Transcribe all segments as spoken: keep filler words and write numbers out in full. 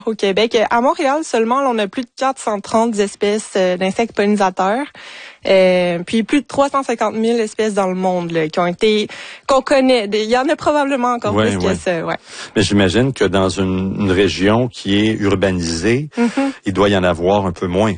Au Québec. À Montréal seulement, on a plus de quatre cent trente espèces d'insectes pollinisateurs. Euh, puis plus de trois cent cinquante mille espèces dans le monde là, qui ont été qu'on connaît. Il y en a probablement encore ouais, plus ouais. que ça. Ouais. Mais j'imagine que dans une, une région qui est urbanisée, mm-hmm. il doit y en avoir un peu moins.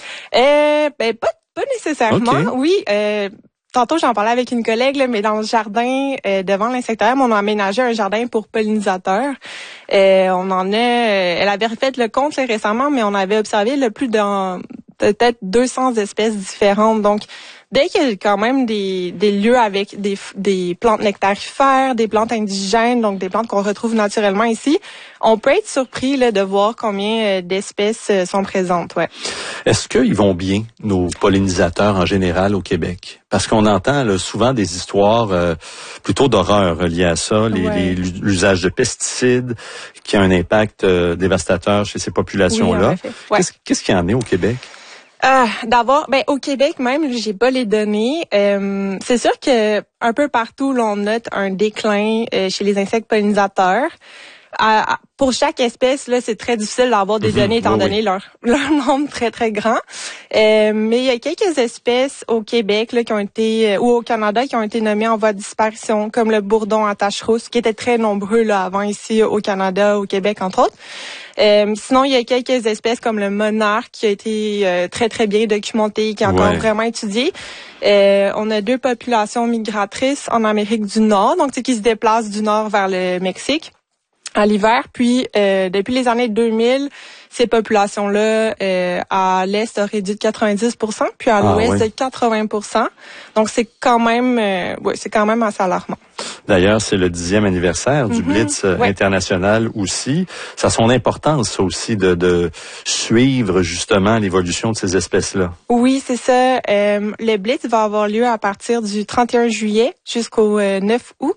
Euh, ben pas pas nécessairement. Okay. Oui. Euh, Tantôt, j'en parlais avec une collègue, là, mais dans le jardin, euh, devant l'insectarium, on a aménagé un jardin pour pollinisateurs. Euh, on en a, euh, elle avait refait le compte là, récemment, mais on avait observé le plus de peut-être deux cents espèces différentes. Donc, dès qu'il y a quand même des, des lieux avec des, des plantes nectarifères, des plantes indigènes, donc des plantes qu'on retrouve naturellement ici, on peut être surpris là, de voir combien d'espèces sont présentes. Ouais. Est-ce qu'ils vont bien, nos pollinisateurs en général au Québec? Parce qu'on entend là, souvent des histoires euh, plutôt d'horreur liées à ça, les, ouais. les, l'usage de pesticides qui a un impact euh, dévastateur chez ces populations-là. Oui, ouais. Qu'est-ce, qu'est-ce qu'il y en a au Québec? Ah, d'abord, ben au Québec même, j'ai pas les données. Euh, c'est sûr que un peu partout, l'on note un déclin euh, chez les insectes pollinisateurs. À, à, pour chaque espèce, là, c'est très difficile d'avoir des mmh, données étant oui, donné oui. leur leur nombre très très grand. Euh, mais il y a quelques espèces au Québec là qui ont été ou au Canada qui ont été nommées en voie de disparition, comme le bourdon à tache rousse, qui était très nombreux là avant ici au Canada, au Québec entre autres. Euh, sinon, il y a quelques espèces comme le monarque qui a été euh, très, très bien documenté, qui est encore ouais. vraiment étudié. Euh, on a deux populations migratrices en Amérique du Nord, donc qui se déplacent du nord vers le Mexique à l'hiver. Puis, euh, depuis les années deux mille, ces populations-là, euh, à l'est, ont réduit de quatre-vingt-dix pour cent, puis à ah, l'ouest, oui. de quatre-vingts pour cent. Donc, c'est quand même, euh, ouais, c'est quand même assez alarmant. D'ailleurs, c'est le dixième anniversaire du mm-hmm. Blitz ouais. international aussi. Ça a son importance, ça aussi, de, de suivre justement l'évolution de ces espèces-là. Oui, c'est ça. Euh, le Blitz va avoir lieu à partir du trente et un juillet jusqu'au euh, neuf août.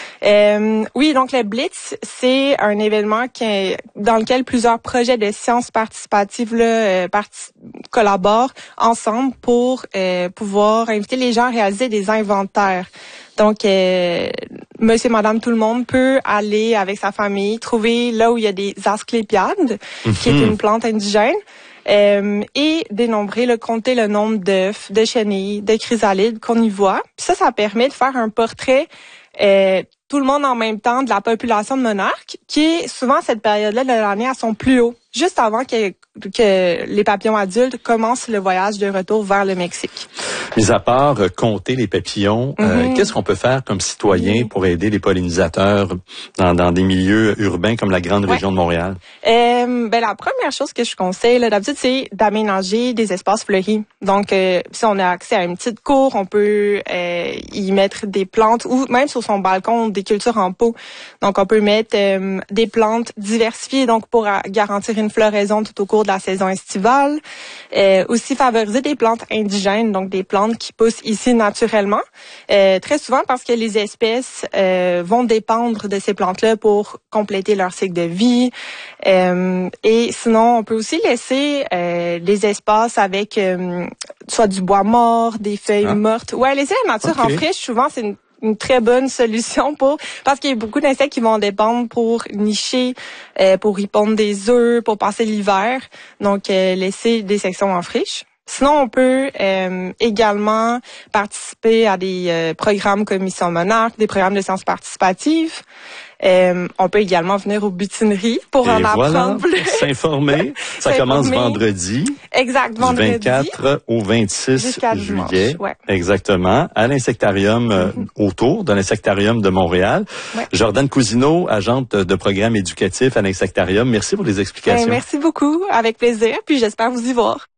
Euh, oui, donc le Blitz, c'est un événement qui est, dans lequel plusieurs projets de sciences participatives là, euh, partic- collaborent ensemble pour euh, pouvoir inviter les gens à réaliser des inventaires. Donc, euh, monsieur, madame, tout le monde peut aller avec sa famille, trouver là où il y a des asclépiades, mm-hmm. qui est une plante indigène, euh, et dénombrer, là, compter le nombre d'œufs, de chenilles, de chrysalides qu'on y voit. Puis ça, ça permet de faire un portrait euh, tout le monde en même temps de la population de monarques, qui est souvent cette période-là de l'année à son plus haut, juste avant que, que les papillons adultes commencent le voyage de retour vers le Mexique. Mis à part euh, compter les papillons, mm-hmm. euh, qu'est-ce qu'on peut faire comme citoyen mm-hmm. pour aider les pollinisateurs dans, dans des milieux urbains comme la grande ouais. région de Montréal? Euh, ben la première chose que je conseille, là, d'habitude, c'est d'aménager des espaces fleuris. Donc, euh, si on a accès à une petite cour, on peut euh, y mettre des plantes ou même sur son balcon des cultures en pot. Donc, on peut mettre euh, des plantes diversifiées, donc pour euh, garantir une floraison tout au cours de la saison estivale. Euh, aussi favoriser des plantes indigènes, donc des plantes qui poussent ici naturellement, euh, très souvent parce que les espèces euh, vont dépendre de ces plantes-là pour compléter leur cycle de vie. Euh, et sinon, on peut aussi laisser euh, des espaces avec euh, soit du bois mort, des feuilles ah. mortes. Ouais, laisser la nature okay. en friche, souvent, c'est une une très bonne solution pour parce qu'il y a beaucoup d'insectes qui vont dépendre pour nicher, euh, pour y pondre des œufs, pour passer l'hiver. Donc, euh, laisser des sections en friche. Sinon, on peut euh, également participer à des euh, programmes comme Mission Monarque, des programmes de sciences participatives. Euh, on peut également venir aux butineries pour Et en voilà, apprendre plus. S'informer. Ça s'informer. Commence vendredi. Exact, vendredi. Du vingt-quatre au vingt-six juillet. Dimanche, ouais. Exactement. À l'insectarium, mm-hmm. euh, autour de l'insectarium de Montréal. Ouais. Jordan Cousineau, agente de programme éducatif à l'insectarium. Merci pour les explications. Ben, merci beaucoup. Avec plaisir. Puis j'espère vous y voir.